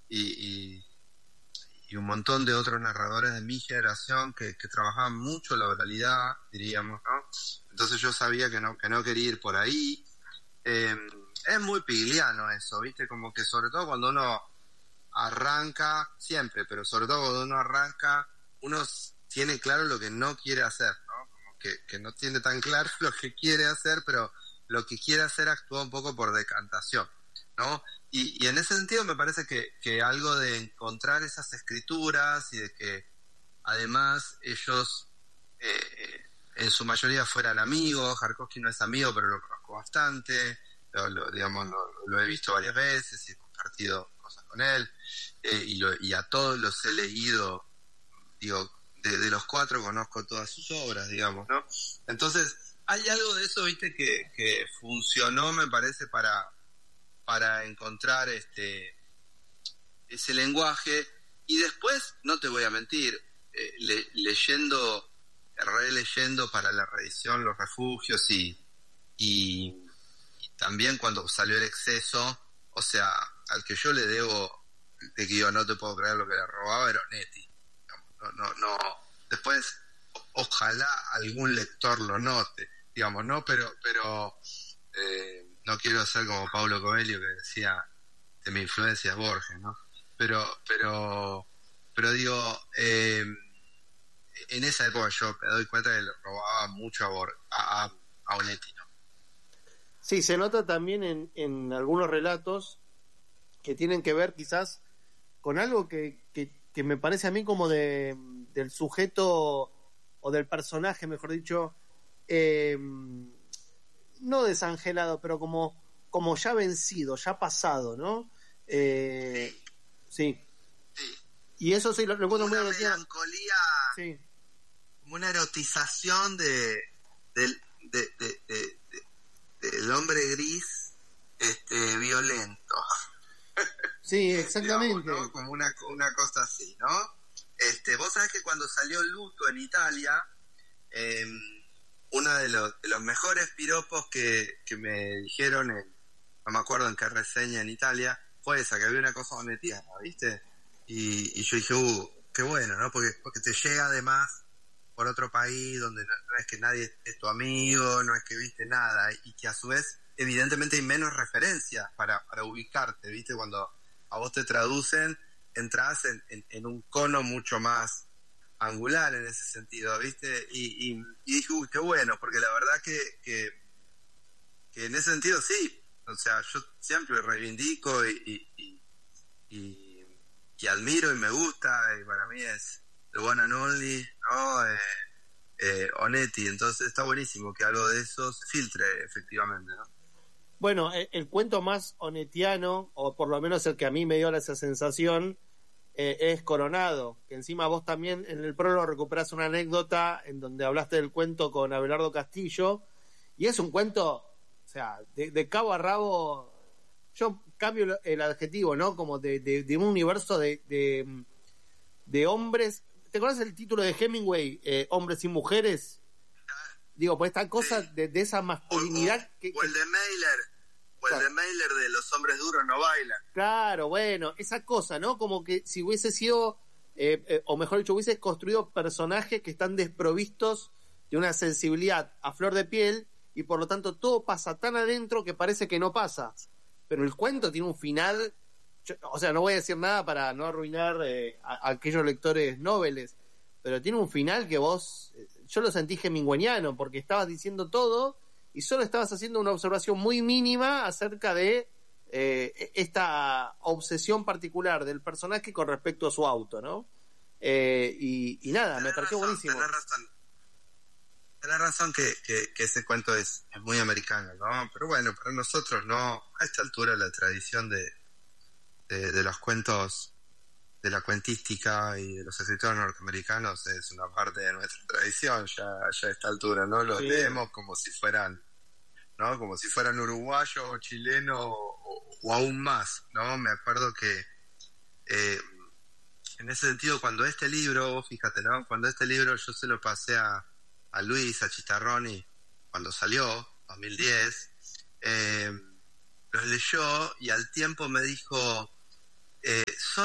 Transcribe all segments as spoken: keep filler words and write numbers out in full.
y, y, y un montón de otros narradores de mi generación que, que trabajaban mucho la oralidad, diríamos, ¿no? Entonces yo sabía que no, que no quería ir por ahí. Eh, es muy pigliano eso, ¿viste? Como que sobre todo cuando uno arranca, siempre, pero sobre todo cuando uno arranca, uno tiene claro lo que no quiere hacer, ¿no? Como que, que no tiene tan claro lo que quiere hacer, pero lo que quiere hacer actúa un poco por decantación, ¿no? Y, y en ese sentido me parece que, que algo de encontrar esas escrituras y de que además ellos eh, en su mayoría fueran amigos. Jarkovsky no es amigo, pero lo conozco bastante, lo, lo, digamos, lo, lo he visto varias veces y he compartido cosas con él, eh, y, lo, y a todos los he leído, digo, de, de los cuatro conozco todas sus obras, digamos, ¿no? Entonces hay algo de eso, viste, que, que funcionó, me parece, para para encontrar este ese lenguaje. Y después, no te voy a mentir, eh, le, leyendo, releyendo para la reedición Los Refugios y, y, y también cuando salió El Exceso, o sea, al que yo le debo, de que yo no te puedo creer lo que le robaba, era Onetti. No, no, no. Después, ojalá algún lector lo note, digamos, ¿no? Pero, pero eh, no quiero ser como Paulo Coelho, que decía de mi influencia es Borges, ¿no? Pero, pero, pero digo, eh, en esa época yo me doy cuenta que le robaba mucho a, Bor- a, a, a Onetti, ¿no? Sí, se nota también en, en algunos relatos que tienen que ver quizás con algo que, que, que me parece a mí como de del sujeto o del personaje, mejor dicho, eh, no desangelado, pero como, como ya vencido, ya pasado, ¿no? Eh, sí. Sí. Y eso sí lo, lo encuentro muy una erotiano. melancolía, Sí. como una erotización de del de, de, de, de, del hombre gris, este violento. Sí, exactamente. Digamos, ¿no? Como una, una cosa así, ¿no? Este, vos sabés que cuando salió Luto en Italia, eh, uno de los, de los mejores piropos que, que me dijeron, en, no me acuerdo en qué reseña en Italia, fue esa, que había una cosa onetiana, ¿viste? Y, y yo dije, uh, qué bueno, ¿no? Porque, porque te llega además por otro país donde no, no es que nadie es tu amigo, no es que viste nada, y que a su vez evidentemente hay menos referencias para, para ubicarte, ¿viste? Cuando a vos te traducen, entras en, en, en un cono mucho más angular en ese sentido, ¿viste? Y, y, y dije, uy, qué bueno, porque la verdad que, que, que en ese sentido sí, o sea, yo siempre reivindico y, y, y, y, y admiro y me gusta, y para mí es the one and only, ¿no? Eh, eh, Onetti, entonces está buenísimo que algo de eso se filtre efectivamente, ¿no? Bueno, el, el cuento más onetiano, o por lo menos el que a mí me dio esa sensación, eh, es Coronado, que encima vos también en el prólogo recuperás una anécdota en donde hablaste del cuento con Abelardo Castillo, y es un cuento, o sea, de, de cabo a rabo, yo cambio el adjetivo, ¿no? Como de, de, de un universo de, de, de hombres. ¿Te acuerdas el título de Hemingway, eh, Hombres y Mujeres? Digo, pues esta cosa sí. de, de esa masculinidad o, o, que, o el de Mailer o el de Mailer de Los hombres duros no bailan. Claro, bueno, esa cosa, ¿no? Como que si hubiese sido, eh, eh, o mejor dicho, hubiese construido personajes que están desprovistos de una sensibilidad a flor de piel, y por lo tanto todo pasa tan adentro que parece que no pasa. Pero el cuento tiene un final, yo, o sea, no voy a decir nada para no arruinar eh, a, a aquellos lectores noveles, pero tiene un final que vos, eh, yo lo sentí hemingwayano, porque estabas diciendo todo y solo estabas haciendo una observación muy mínima acerca de eh, esta obsesión particular del personaje con respecto a su auto, ¿no? Eh, y, y nada, tenés me pareció razón, buenísimo. Tenés razón, tenés razón que, que, que ese cuento es, es muy americano, ¿no? Pero bueno, para nosotros no, a esta altura la tradición de, de, de los cuentos, de la cuentística y de los escritores norteamericanos es una parte de nuestra tradición ya, ya a esta altura, ¿no? Los sí. leemos como si fueran, ¿no? Como si fueran uruguayos o chilenos o, o aún más, ¿no? Me acuerdo que eh, en ese sentido, cuando este libro, fíjate, ¿no? Cuando este libro yo se lo pasé a, a Luis, a Chistarroni, cuando salió, dos mil diez, eh, los leyó y al tiempo me dijo, eh, son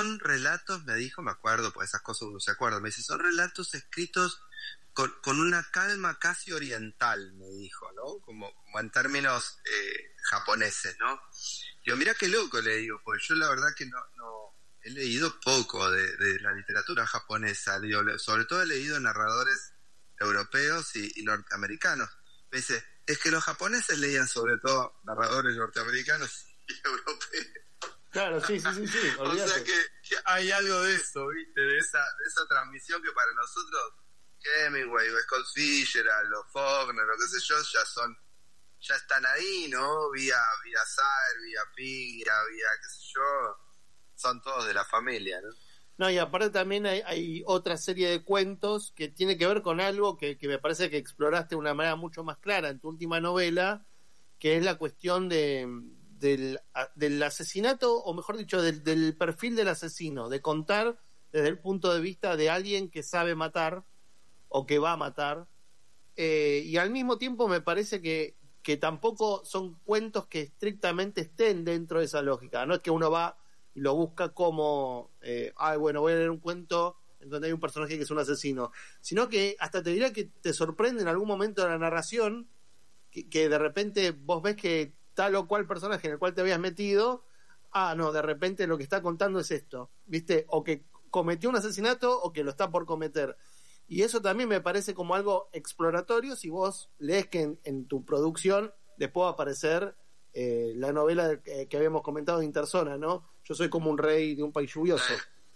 son relatos, me dijo, me acuerdo, pues esas cosas uno se acuerda, me dice, son relatos escritos con, con una calma casi oriental, me dijo, ¿no? Como, como en términos eh, japoneses, ¿no? Yo, mira qué loco, le digo, pues yo la verdad que no, no he leído poco de, de la literatura japonesa, digo, sobre todo he leído narradores europeos y, y norteamericanos. Me dice, es que los japoneses leían sobre todo narradores norteamericanos y europeos. Claro, sí, sí, sí, sí. O sea que, que hay algo de eso, ¿viste? De esa, de esa transmisión que para nosotros, Hemingway o Scott Fitzgerald, los Faulkner, o qué sé yo, ya son, ya están ahí, ¿no? Vía, vía Saer, vía Pigra, vía qué sé yo, son todos de la familia, ¿no? No, y aparte también hay, hay otra serie de cuentos que tiene que ver con algo que, que me parece que exploraste de una manera mucho más clara en tu última novela, que es la cuestión de, del, del asesinato, o mejor dicho, del, del perfil del asesino, de contar desde el punto de vista de alguien que sabe matar o que va a matar, eh, y al mismo tiempo me parece que, que tampoco son cuentos que estrictamente estén dentro de esa lógica, no es que uno va y lo busca como, eh, ay, bueno, voy a leer un cuento en donde hay un personaje que es un asesino, sino que hasta te diría que te sorprende en algún momento de la narración que, que de repente vos ves que tal o cual personaje en el cual te habías metido, ah, no, de repente lo que está contando es esto, ¿viste? O que cometió un asesinato o que lo está por cometer. Y eso también me parece como algo exploratorio si vos lees que en, en tu producción después va a aparecer eh, la novela que, que habíamos comentado de Interzona, ¿no? Yo soy como un rey de un país lluvioso. Eh.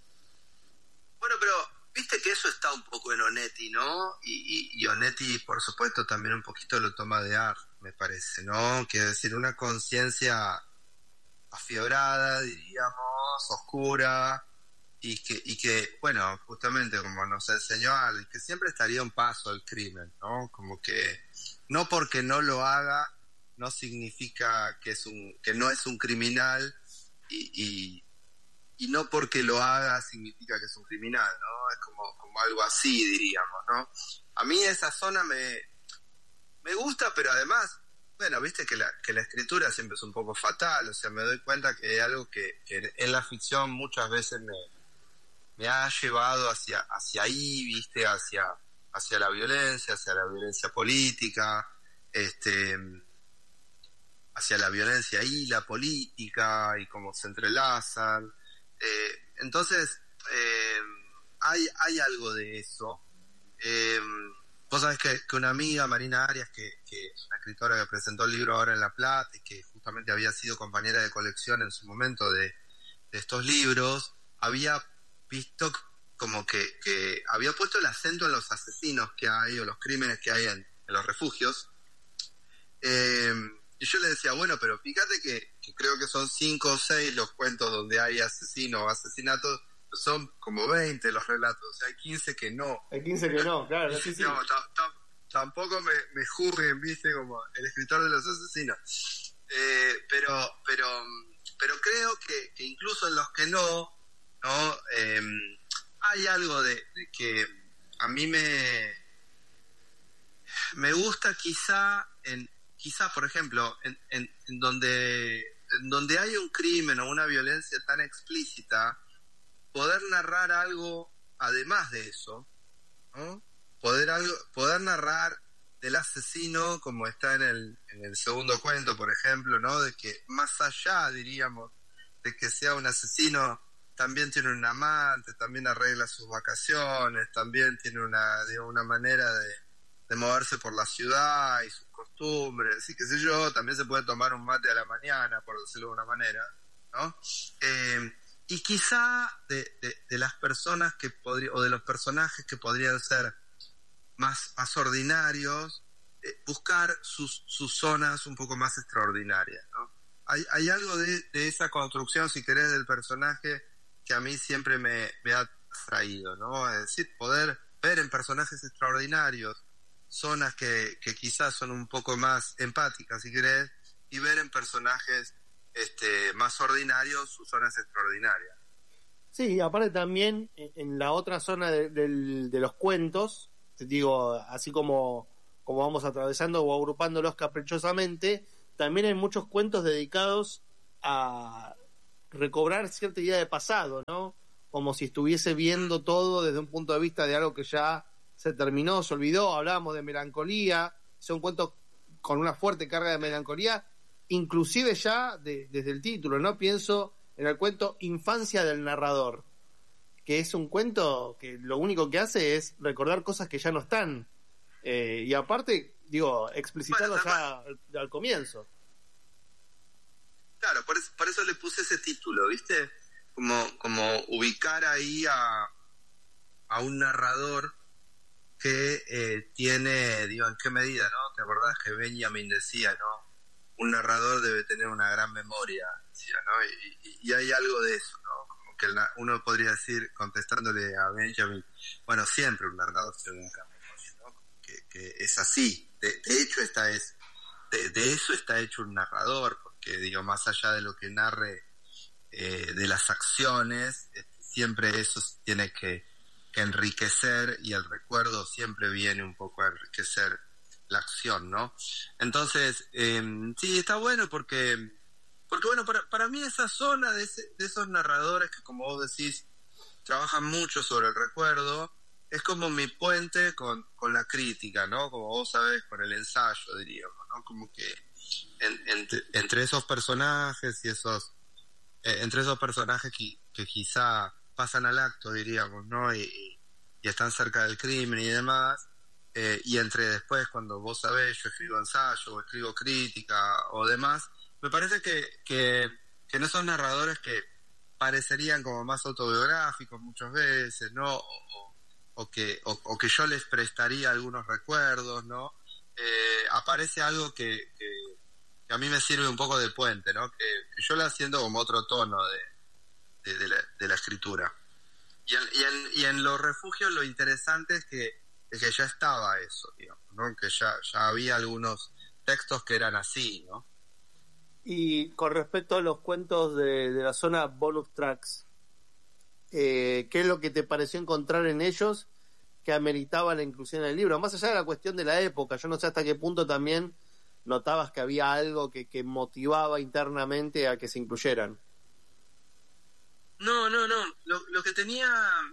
Bueno, pero viste que eso está un poco en Onetti, ¿no? Y, y, y Onetti, por supuesto, también un poquito lo toma de Art, me parece, ¿no? Quiere decir, una conciencia afiebrada, diríamos, oscura, y que, y que, bueno, justamente como nos enseñó Art, que siempre estaría un paso el crimen, ¿no? Como que no porque no lo haga, no significa que es un, que no es un criminal, y, y, y no porque lo haga significa que es un criminal, ¿no? Es como, como algo así, diríamos, ¿no? A mí esa zona me, me gusta, pero además, bueno, viste que la, que la escritura siempre es un poco fatal, o sea, me doy cuenta que hay algo que, que en la ficción muchas veces me, me ha llevado hacia, hacia ahí, viste, hacia, hacia la violencia, hacia la violencia política, este... hacia la violencia y la política y cómo se entrelazan. Eh, entonces, eh, hay, hay algo de eso. Eh, vos sabés que, que una amiga, Marina Arias, que, que es una escritora que presentó el libro ahora en La Plata y que justamente había sido compañera de colección en su momento de, de estos libros, había visto como que, que había puesto el acento en los asesinos que hay o los crímenes que hay en, en los refugios. Eh, Y yo le decía, bueno, pero fíjate que, que creo que son cinco o seis los cuentos donde hay asesinos o asesinatos, son como veinte los relatos, o sea, hay quince que no. Hay quince que no, claro. Sí, sí. No, t- t- tampoco me, me juzguen, viste, como el escritor de los asesinos. Eh, pero, pero, pero creo que, que incluso en los que no, no eh, hay algo de, de que a mí me, me gusta quizá en Quizá, por ejemplo, en, en, en, donde, en donde hay un crimen o una violencia tan explícita, poder narrar algo además de eso, ¿no? Poder, algo, poder narrar del asesino, como está en el, en el segundo cuento, por ejemplo, ¿no? De que más allá, diríamos, de que sea un asesino, también tiene un amante, también arregla sus vacaciones, también tiene una, digamos, una manera de, de moverse por la ciudad y sus costumbres y qué sé yo, también se puede tomar un mate a la mañana, por decirlo de una manera, ¿no? Eh, y quizá de, de, de las personas que podrían, o de los personajes que podrían ser más, más ordinarios, eh, buscar sus, sus zonas un poco más extraordinarias, ¿no? Hay, hay algo de, de esa construcción, si querés, del personaje que a mí siempre me, me ha atraído, ¿no? Es decir, poder ver en personajes extraordinarios zonas que, que quizás son un poco más empáticas, si querés, y ver en personajes este, más ordinarios sus zonas extraordinarias. Sí, aparte también en la otra zona de, de, de los cuentos, te digo, así como, como vamos atravesando o agrupándolos caprichosamente, también hay muchos cuentos dedicados a, recobrar cierta idea de pasado, ¿no? Como si estuviese viendo todo desde un punto de vista de algo que ya se terminó, se olvidó. Hablábamos de melancolía, son cuentos con una fuerte carga de melancolía, inclusive ya de, desde el título, ¿no? Pienso en el cuento Infancia del narrador, que es un cuento que lo único que hace es recordar cosas que ya no están. Eh, y aparte, digo, explicitarlo bueno, ya al, al comienzo. Claro, por eso, por eso le puse ese título, ¿viste? Como, como ubicar ahí a, a un narrador que eh, tiene, digo, ¿en qué medida, no? ¿Te acordás que Benjamin decía, no? Un narrador debe tener una gran memoria, decía, ¿no? Y, y, y hay algo de eso, ¿no? Como que la, uno podría decir, contestándole a Benjamin, bueno, siempre un narrador tiene una gran memoria, ¿no? Que, que es así. De, de hecho, esta es, de, de eso está hecho un narrador, porque, digo, más allá de lo que narre eh, de las acciones, eh, siempre eso tiene que que enriquecer, y el recuerdo siempre viene un poco a enriquecer la acción, ¿no? Entonces, eh, sí, está bueno porque, porque bueno, para, para mí esa zona de, ese, de esos narradores que, como vos decís, trabajan mucho sobre el recuerdo, es como mi puente con, con la crítica, ¿no? Como vos sabés, con el ensayo, diríamos, ¿no? Como que en, entre, entre esos personajes y esos, eh, entre esos personajes que, que quizá pasan al acto, diríamos, ¿no? Y, y están cerca del crimen y demás, eh, y entre después, cuando vos sabés, yo escribo ensayo, o escribo crítica, o demás, me parece que, que, que no son narradores que parecerían como más autobiográficos muchas veces, ¿no? O, o, que, o, o que yo les prestaría algunos recuerdos, ¿no? Eh, aparece algo que, que, que a mí me sirve un poco de puente, ¿no? Que, que yo la siento como otro tono de De, de, la, de la escritura. Y en, y, en, y en los refugios lo interesante es que, es que ya estaba eso, digamos, ¿no? Que ya, ya había algunos textos que eran así, ¿no? Y con respecto a los cuentos de, de la zona bonus tracks, eh, ¿qué es lo que te pareció encontrar en ellos que ameritaba la inclusión en el libro? Más allá de la cuestión de la época, yo no sé hasta qué punto también notabas que había algo que, que motivaba internamente a que se incluyeran. No, no, no. Lo, lo que tenía...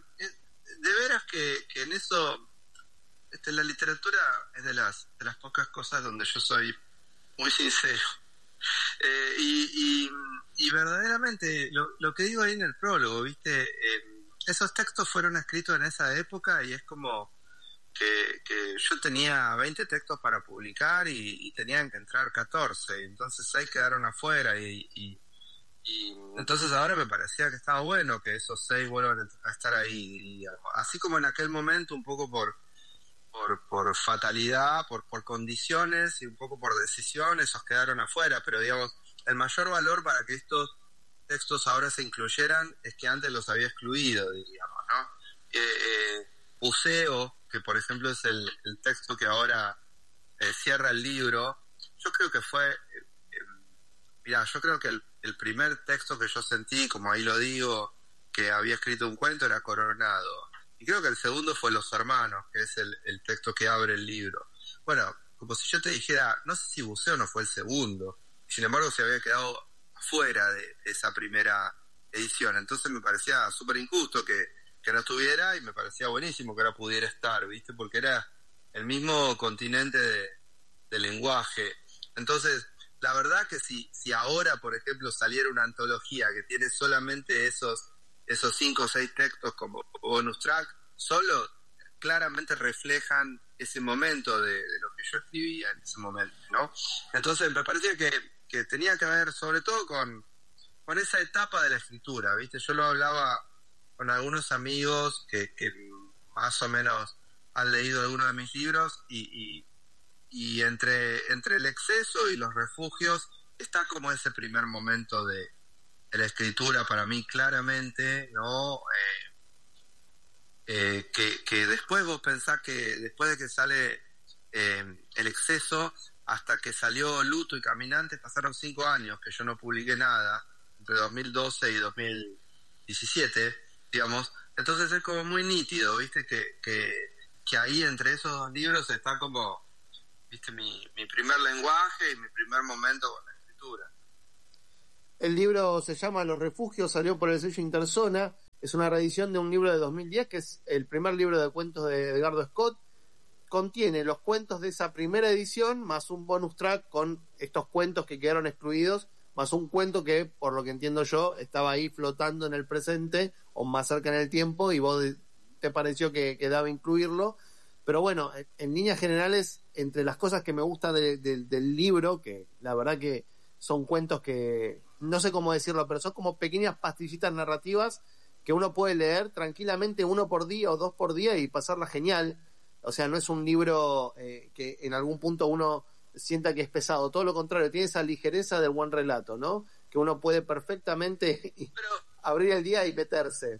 De veras que, que en eso... Este, la literatura es de las, de las pocas cosas donde yo soy muy sincero. Eh, y, y, y verdaderamente, lo, lo que digo ahí en el prólogo, ¿viste? Eh, esos textos fueron escritos en esa época y es como que, que yo tenía veinte textos para publicar y, y tenían que entrar catorce. Entonces seis quedaron afuera y... y Y entonces ahora me parecía que estaba bueno que esos seis vuelvan a estar ahí, diríamos. Así como en aquel momento, un poco por por, por fatalidad, por, por condiciones y un poco por decisión, esos quedaron afuera. Pero digamos, el mayor valor para que estos textos ahora se incluyeran es que antes los había excluido, diríamos, ¿no? Eh, eh, Buceo, que por ejemplo es el, el texto que ahora eh, cierra el libro, yo creo que fue... Eh, eh, mirá, yo creo que el El primer texto que yo sentí, como ahí lo digo, que había escrito un cuento, era Coronado. Y creo que el segundo fue Los Hermanos, que es el, el texto que abre el libro. Bueno, como si yo te dijera, no sé si Buceo no fue el segundo. Sin embargo, se había quedado fuera de, de esa primera edición. Entonces me parecía súper injusto que, que no estuviera, y me parecía buenísimo que ahora pudiera estar, ¿viste? Porque era el mismo continente de, de lenguaje. Entonces... La verdad que si, si ahora, por ejemplo, saliera una antología que tiene solamente esos esos cinco o seis textos como bonus track, solo claramente reflejan ese momento de, de lo que yo escribía en ese momento, ¿no? Entonces me parecía que, que tenía que ver sobre todo con, con esa etapa de la escritura, ¿viste? Yo lo hablaba con algunos amigos que, que más o menos han leído algunos de mis libros y... y Y entre, entre el exceso y los refugios está como ese primer momento de, de la escritura para mí claramente, ¿no? Eh, eh, que, que después vos pensás que después de que sale eh, el exceso, hasta que salió Luto y Caminantes, pasaron cinco años que yo no publiqué nada, entre dos mil doce y dos mil diecisiete, digamos. Entonces es como muy nítido, ¿viste? Que, que, que ahí entre esos dos libros está como... ¿Viste? Mi, mi primer lenguaje y mi primer momento con la escritura. El libro se llama Los Refugios, salió por el sello Interzona. Es una reedición de un libro de dos mil diez, que es el primer libro de cuentos de Edgardo Scott. Contiene los cuentos de esa primera edición, más un bonus track con estos cuentos que quedaron excluidos, más un cuento que, por lo que entiendo yo, estaba ahí flotando en el presente o más cerca en el tiempo, y vos te pareció que quedaba incluirlo. Pero bueno, en líneas generales, entre las cosas que me gustan de, de, del libro, que la verdad que son cuentos que, no sé cómo decirlo, pero son como pequeñas pastillitas narrativas que uno puede leer tranquilamente uno por día o dos por día y pasarla genial. O sea, no es un libro eh, que en algún punto uno sienta que es pesado, todo lo contrario, tiene esa ligereza del buen relato, ¿no? Que uno puede perfectamente pero, abrir el día y meterse.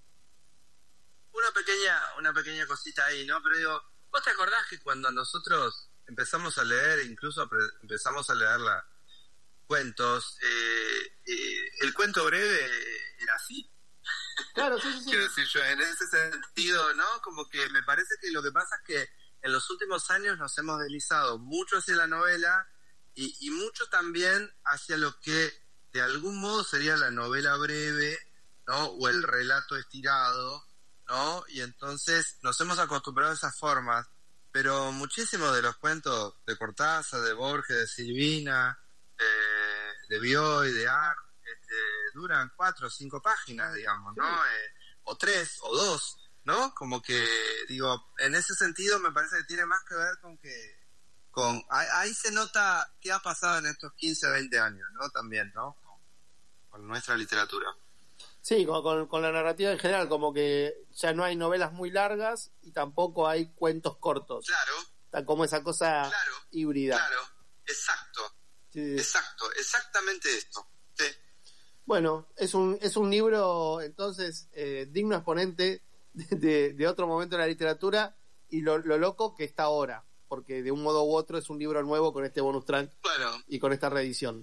Una pequeña, una pequeña cosita ahí, ¿no? Pero digo, ¿vos te acordás que cuando nosotros empezamos a leer, incluso pre- empezamos a leer la, cuentos, eh, eh, el cuento breve era así? Claro, sí, sí, sí. Quiero decir yo, en ese sentido, ¿no? Como que me parece que lo que pasa es que en los últimos años nos hemos deslizado mucho hacia la novela y, y mucho también hacia lo que de algún modo sería la novela breve, ¿no? O el relato estirado, ¿no? Y entonces nos hemos acostumbrado a esas formas, pero muchísimos de los cuentos de Cortázar, de Borges, de Silvina, eh, de Bioy, de Art, este, duran cuatro o cinco páginas, digamos, ¿no? Eh, o tres, o dos, ¿no? Como que, digo, en ese sentido me parece que tiene más que ver con que, con ahí, ahí se nota qué ha pasado en estos quince, veinte años, ¿no? También, ¿no? Con, con nuestra literatura. Sí, con, con, con la narrativa en general, como que ya no hay novelas muy largas y tampoco hay cuentos cortos. Claro. Está como esa cosa claro, híbrida. Claro, exacto. Sí. Exacto, exactamente esto. Sí. Bueno, es un es un libro, entonces, eh, digno exponente de, de, de otro momento de la literatura, y lo, lo loco que está ahora, porque de un modo u otro es un libro nuevo con este bonus track bueno, y con esta reedición.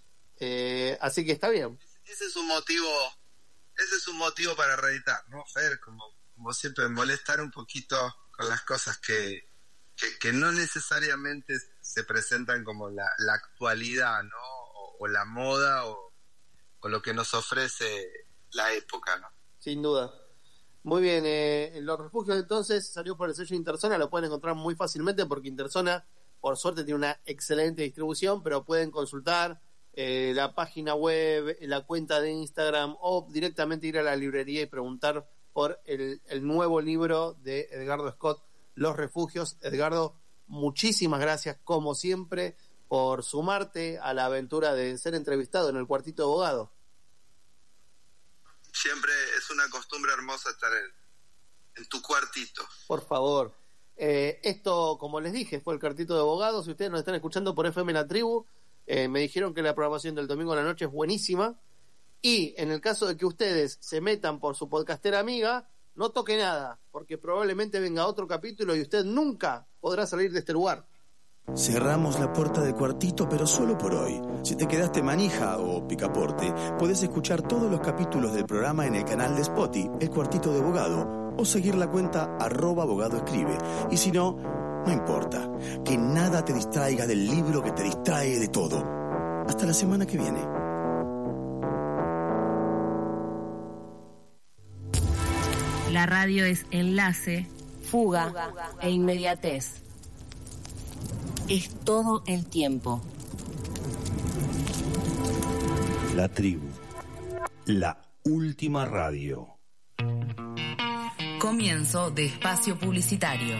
Eh, así que está bien. Ese es un motivo... Ese es un motivo para reeditar, ¿no, Fer? Como, como siempre, molestar un poquito con las cosas que, que, que no necesariamente se presentan como la, la actualidad, ¿no? O, o la moda, o, o lo que nos ofrece la época, ¿no? Sin duda. Muy bien, eh, Los Refugios entonces salió por el sello Interzona, lo pueden encontrar muy fácilmente porque Interzona, por suerte, tiene una excelente distribución, pero pueden consultar Eh, la página web, la cuenta de Instagram, o directamente ir a la librería y preguntar por el, el nuevo libro de Edgardo Scott, Los Refugios. Edgardo, muchísimas gracias, como siempre, por sumarte a la aventura de ser entrevistado en el Cuartito de Abogado. Siempre es una costumbre hermosa estar en, en tu cuartito. Por favor. Eh, esto, como les dije, fue el Cuartito de Abogado. Si ustedes nos están escuchando por F M La Tribu, Eh, me dijeron que la programación del domingo a la noche es buenísima, y en el caso de que ustedes se metan por su podcastera amiga, no toque nada, porque probablemente venga otro capítulo y usted nunca podrá salir de este lugar. Cerramos la puerta de Cuartito, pero solo por hoy. Si te quedaste manija o picaporte, podés escuchar todos los capítulos del programa en el canal de Spotify, El Cuartito de Abogado, o seguir la cuenta arroba abogado escribe. Y si no, no importa, que nada te distraiga del libro que te distrae de todo. Hasta la semana que viene. La radio es enlace, fuga, fuga e inmediatez. Es todo el tiempo. La Tribu, la última radio. Comienzo de espacio publicitario.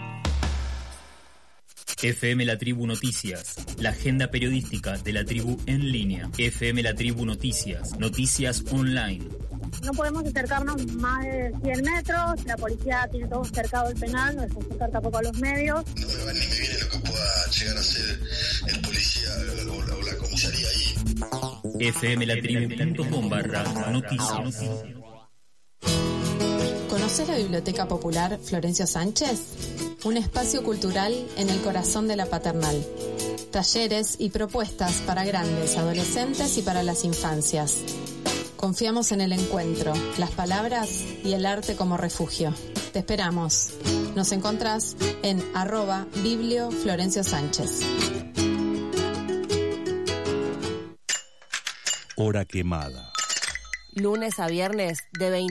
F M La Tribu Noticias, la agenda periodística de la tribu en línea. F M La Tribu Noticias, noticias online. No podemos acercarnos más de cien metros, la policía tiene todo cercado el penal, no dejamos acercar tampoco a los medios. No me va ni me viene lo que pueda llegar a ser el policía o la, o la comisaría ahí. F M La Tribu punto com barra noticias. ¿Conoces la Biblioteca Popular Florencio Sánchez? Un espacio cultural en el corazón de la Paternal. Talleres y propuestas para grandes, adolescentes y para las infancias. Confiamos en el encuentro, las palabras y el arte como refugio. Te esperamos. Nos encontrás en arroba Biblio Florencio Sánchez. Hora quemada. Lunes a viernes de veinte